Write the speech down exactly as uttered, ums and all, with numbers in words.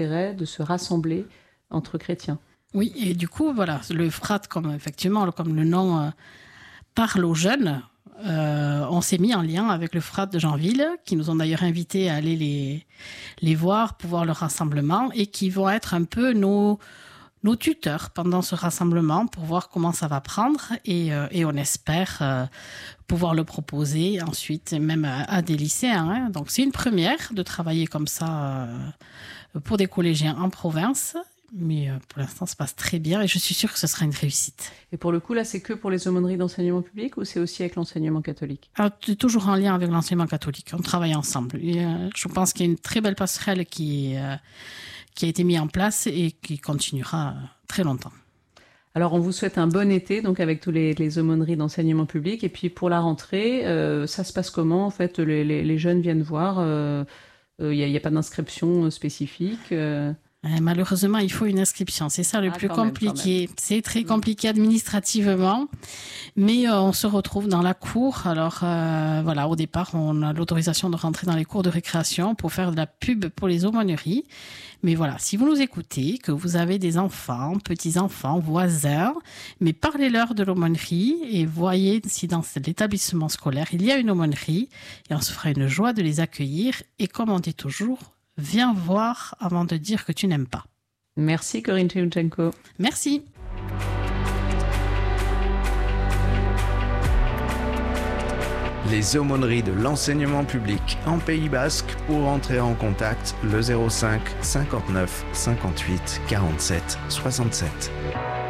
de se rassembler entre chrétiens. Oui, et du coup, voilà, le F R A T, comme, effectivement, comme le nom euh, parle aux jeunes, euh, on s'est mis en lien avec le F R A T de Janville, qui nous ont d'ailleurs invités à aller les, les voir pour voir leur rassemblement, et qui vont être un peu nos, nos tuteurs pendant ce rassemblement pour voir comment ça va prendre, et, euh, et on espère euh, pouvoir le proposer ensuite, même à, à des lycéens. Hein. Donc c'est une première de travailler comme ça euh, pour des collégiens en province. Mais pour l'instant, ça se passe très bien et je suis sûre que ce sera une réussite. Et pour le coup, là, c'est que pour les aumôneries d'enseignement public ou c'est aussi avec l'enseignement catholique ? Alors, toujours en lien avec l'enseignement catholique. On travaille ensemble. Et, euh, je pense qu'il y a une très belle passerelle qui, euh, qui a été mise en place et qui continuera très longtemps. Alors, on vous souhaite un bon été, donc avec tous les, les aumôneries d'enseignement public. Et puis, pour la rentrée, euh, ça se passe comment ? En fait, les, les, les jeunes viennent voir. Il euh, n'y euh, a, a pas d'inscription spécifique euh... Malheureusement, il faut une inscription. C'est ça le ah, plus compliqué. Même, c'est très compliqué administrativement, mais euh, on se retrouve dans la cour. Alors euh, voilà, au départ, on a l'autorisation de rentrer dans les cours de récréation pour faire de la pub pour les aumôneries. Mais voilà, si vous nous écoutez, que vous avez des enfants, petits-enfants, voisins, mais parlez-leur de l'aumônerie et voyez si dans l'établissement scolaire, il y a une aumônerie et on se fera une joie de les accueillir. Et comme on dit toujours, viens voir avant de dire que tu n'aimes pas. Merci Corinne Tcheloutchenko. Merci. Les aumôneries de l'enseignement public en Pays Basque. Pour entrer en contact, le zéro cinq cinquante-neuf cinquante-huit quarante-sept soixante-sept.